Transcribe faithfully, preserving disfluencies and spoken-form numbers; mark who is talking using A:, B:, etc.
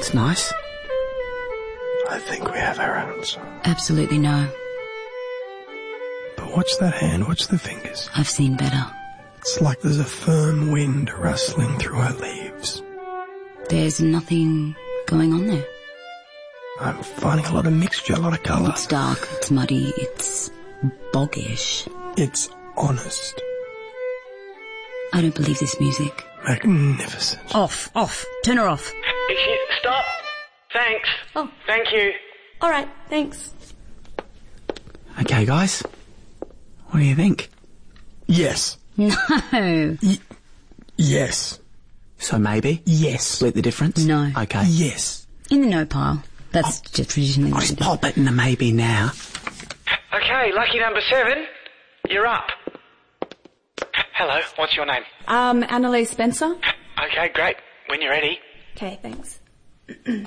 A: That's nice.
B: I think we have our answer.
C: Absolutely no.
B: But watch that hand, watch the fingers.
C: I've seen better.
B: It's like there's a firm wind rustling through her leaves.
C: There's nothing going on there.
B: I'm finding a lot of mixture, a lot of colour.
C: It's dark, it's muddy, it's boggish.
B: It's honest.
C: I don't believe this music.
B: Magnificent.
D: Off, off. Turn her off.
E: Excuse, stop. Thanks.
D: Oh.
E: Thank you.
D: All right, thanks.
A: Okay, guys. What do you think?
B: Yes.
C: No.
B: Y- yes.
A: So maybe?
B: Yes.
A: Split the difference?
C: No.
A: Okay.
B: Yes.
C: In the no pile. That's just traditionally
A: I'll
C: what
A: just
C: we do.
A: pop it in the maybe now.
E: Okay, lucky number seven. You're up. Hello, what's your name?
D: Um, Annalise Spencer.
E: Okay, great. When you're ready.
D: Okay, thanks.